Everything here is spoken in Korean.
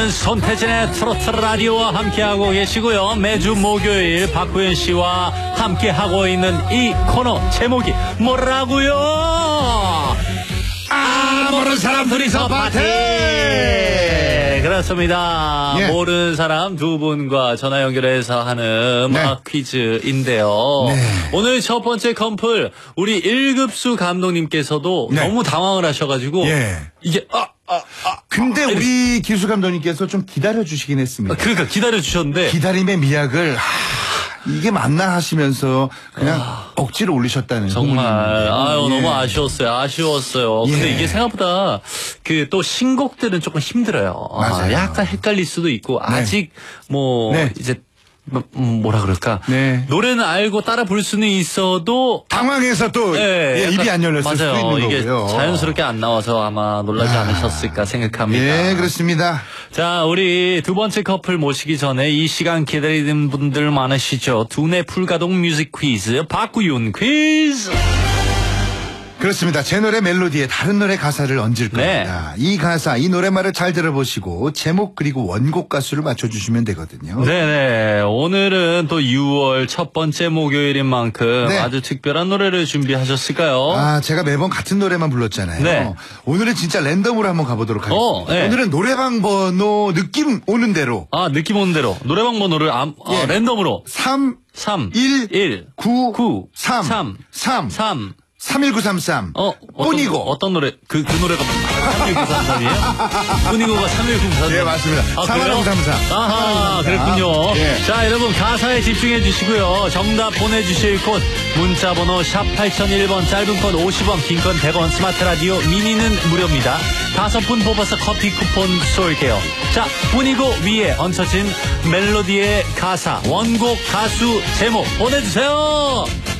여러분은 손태진의 트로트 라디오와 함께하고 계시고요. 매주 목요일 박구현 씨와 함께하고 있는 이 코너 제목이 뭐라고요? 모르는 사람 둘이서 파티! 그렇습니다. 예. 모르는 사람 두 분과 전화 연결해서 하는 음악 퀴즈인데요. 오늘 첫 번째 컴플 우리 1급수 감독님께서도 너무 당황을 하셔가지고 이게 근데 우리 기수 감독님께서 좀 기다려주시긴 했습니다. 그러니까 기다려주셨는데 기다림의 미학을 이게 맞나 하시면서 그냥 억지로 올리셨다는 정말 소문입니다. 너무 아쉬웠어요. 근데 이게 생각보다 그 또 신곡들은 조금 힘들어요. 맞아요. 약간 헷갈릴 수도 있고 아직 뭐 이제 뭐라 그럴까 노래는 알고 따라 부를 수는 있어도 당황해서 또 입이 안 열렸을 수도 있는 이게 거고요. 자연스럽게 안 나와서 아마 놀라지 않으셨을까 생각합니다. 예, 그렇습니다. 자, 우리 두 번째 커플 모시기 전에 이 시간 기다리는 분들 많으시죠. 두뇌 풀가동 뮤직 퀴즈 박구윤 퀴즈. 그렇습니다. 제 노래 멜로디에 다른 노래 가사를 얹을 겁니다. 이 가사, 이 노래말을 잘 들어보시고 제목 그리고 원곡 가수를 맞춰주시면 되거든요. 네네. 오늘은 또 6월 첫 번째 목요일인 만큼 아주 특별한 노래를 준비하셨을까요? 제가 매번 같은 노래만 불렀잖아요. 오늘은 진짜 랜덤으로 한번 가보도록 하겠습니다. 오늘은 노래방 번호 느낌 오는 대로. 느낌 오는 대로. 노래방 번호를 랜덤으로. 3, 1, 9, 3, 31933. 뿐이고. 어떤 노래? 그 노래가 3193이에요? 뿐이고가 3193. 예, 맞습니다. 31933. 아하, 그랬군요. 자, 여러분, 가사에 집중해 주시고요. 정답 보내주실 곳, 문자번호 샵 8001번, 짧은 건 50원, 긴 건 100원, 스마트 라디오, 미니는 무료입니다. 5분 뽑아서 커피 쿠폰 쏠게요. 자, 뿐이고 위에 얹혀진 멜로디의 가사, 원곡 가수 제목 보내주세요.